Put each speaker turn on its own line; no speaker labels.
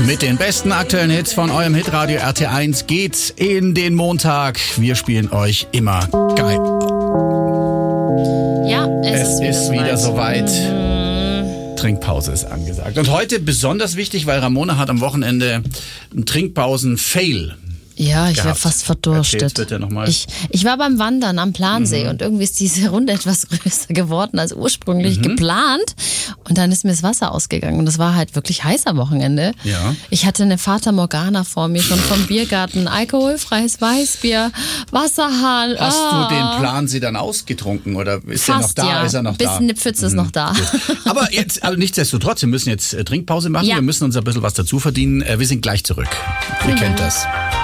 Mit den besten aktuellen Hits von eurem Hitradio RT1 geht's in den Montag. Wir spielen euch immer geil.
Ja,
Es ist wieder soweit. Trinkpause ist angesagt. Und heute besonders wichtig, weil Ramona hat am Wochenende einen Trinkpausen-Fail.
Ja, ich wäre fast verdurstet.
Bitte noch mal.
Ich war beim Wandern am Plansee und irgendwie ist diese Runde etwas größer geworden als ursprünglich geplant. Und dann ist mir das Wasser ausgegangen. Und das war halt wirklich heiß am Wochenende.
Ja.
Ich hatte eine Fata Morgana vor mir, schon vom Biergarten. Alkoholfreies Weißbier, Wasserhahn.
Hast du den Plansee dann ausgetrunken oder ist er noch da?
Ja.
Ist er noch da?
Bis eine Pfütze ist noch da.
Aber jetzt, nichtsdestotrotz, wir müssen jetzt Trinkpause machen.
Ja.
Wir müssen uns ein bisschen was dazu verdienen. Wir sind gleich zurück. Ihr kennt das.